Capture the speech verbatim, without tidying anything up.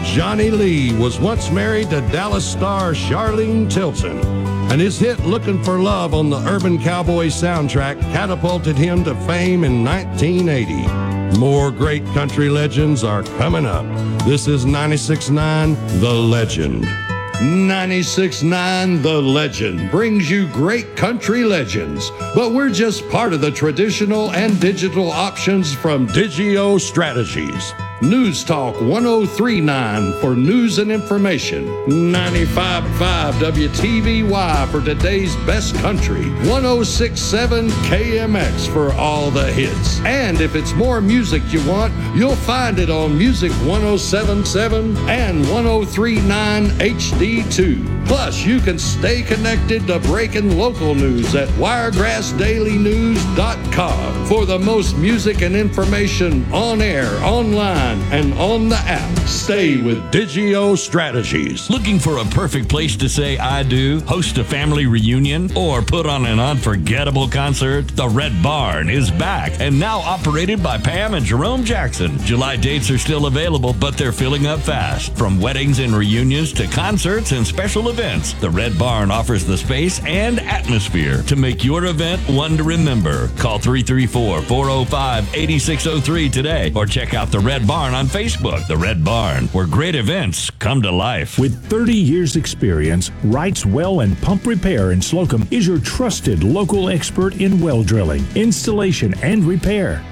Johnny Lee was once married to Dallas star Charlene Tilton, and his hit Looking for Love on the Urban Cowboy soundtrack catapulted him to fame in nineteen eighty. More great country legends are coming up. This is ninety-six point nine The Legend. ninety-six point nine The Legend brings you great country legends, but we're just part of the traditional and digital options from Digio Strategies. News Talk one oh three point nine for news and information. ninety-five point five W T V Y for today's best country. one oh six point seven K M X for all the hits. And if it's more music you want, you'll find it on Music one oh seven point seven and one oh three point nine H D two. Plus, you can stay connected to breaking local news at wiregrass daily news dot com for the most music and information on air, online, and on the app. Stay with Digio Strategies. Looking for a perfect place to say I do, host a family reunion, or put on an unforgettable concert? The Red Barn is back and now operated by Pam and Jerome Jackson. July dates are still available, but they're filling up fast. From weddings and reunions to concerts and special events, the Red Barn offers the space and atmosphere to make your event one to remember. Call three three four, four oh five, eight six oh three today or check out the Red Barn on Facebook. The Red Barn, where great events come to life. With thirty years experience, Wright's Well and Pump Repair in Slocum is your trusted local expert in well drilling, installation, and repair.